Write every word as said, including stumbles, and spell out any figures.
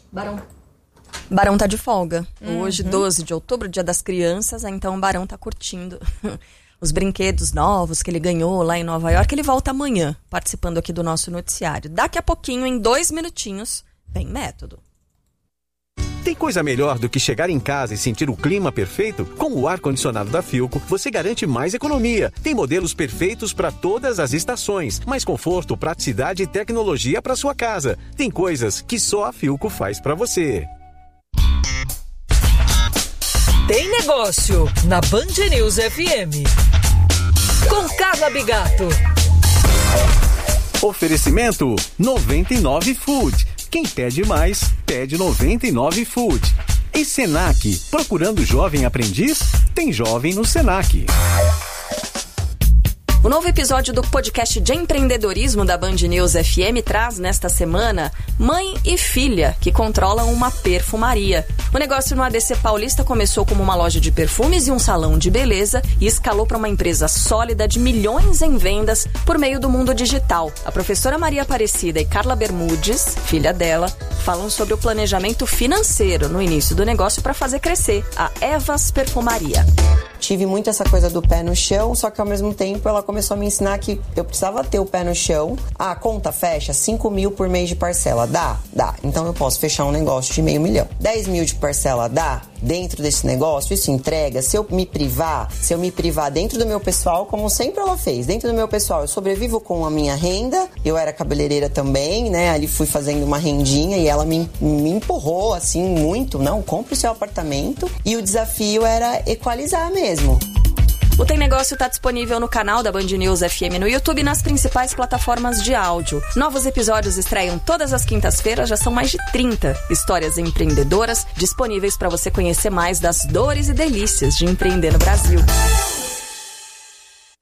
Barão. Barão tá de folga. Uhum. Hoje, doze de outubro, dia das crianças, então o Barão tá curtindo os brinquedos novos que ele ganhou lá em Nova York. Ele volta amanhã, participando aqui do nosso noticiário. Daqui a pouquinho, em dois minutinhos, vem Método. Tem coisa melhor do que chegar em casa e sentir o clima perfeito? Com o ar-condicionado da Philco, você garante mais economia. Tem modelos perfeitos para todas as estações, mais conforto, praticidade e tecnologia para sua casa. Tem coisas que só a Philco faz para você. Tem negócio na Band News F M. Com Carla Bigato. Oferecimento noventa e nove Food. Quem pede mais, pede noventa e nove Food. E Senac, procurando jovem aprendiz? Tem jovem no Senac. O novo episódio do podcast de empreendedorismo da Band News F M traz, nesta semana, mãe e filha que controlam uma perfumaria. O negócio no A D C Paulista começou como uma loja de perfumes e um salão de beleza e escalou para uma empresa sólida de milhões em vendas por meio do mundo digital. A professora Maria Aparecida e Carla Bermudes, filha dela, falam sobre o planejamento financeiro no início do negócio para fazer crescer a Evas Perfumaria. Tive muito essa coisa do pé no chão, só que ao mesmo tempo ela começou a me ensinar que eu precisava ter o pé no chão. Ah, a conta fecha cinco mil por mês de parcela. Dá? Dá. Então eu posso fechar um negócio de meio milhão. dez mil de parcela dá? Dentro desse negócio, isso entrega. Se eu me privar, se eu me privar dentro do meu pessoal, como sempre ela fez, dentro do meu pessoal, eu sobrevivo com a minha renda. Eu era cabeleireira também, né? Ali fui fazendo uma rendinha e ela me, me empurrou assim muito. Não, compre o seu apartamento. E o desafio era equalizar mesmo. O Tem Negócio está disponível no canal da Band News F M no YouTube e nas principais plataformas de áudio. Novos episódios estreiam todas as quintas-feiras, já são mais de trinta histórias empreendedoras disponíveis para você conhecer mais das dores e delícias de empreender no Brasil.